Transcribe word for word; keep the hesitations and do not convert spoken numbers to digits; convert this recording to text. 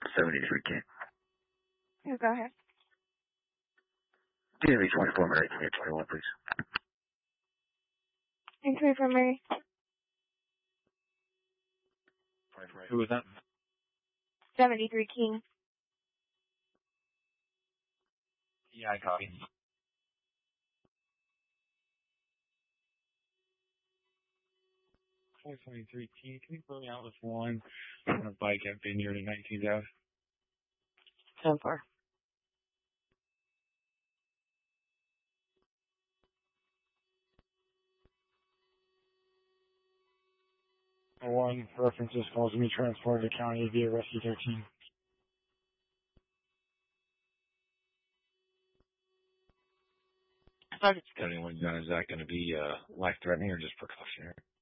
seventy-three King. You go ahead. D M V twenty-four, Mary, twenty-one, please. Inquiry for Mary. Who was that? seventy-three King. Yeah, I copy. four twenty-three King, can you put me out with one on a bike at Vineyard in nineteenth Ave? ten four. One references calls to be transported to county via Rescue thirteen. Tell me when is that going to be uh, life-threatening or just precautionary?